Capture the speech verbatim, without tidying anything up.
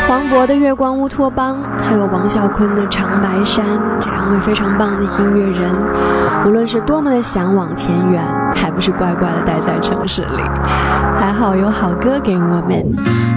黄渤的月光乌托邦，还有王啸坤的长白山，这两位非常棒的音乐人，无论是多么的向往田园，还不是乖乖的待在城市里。还好有好歌给我们。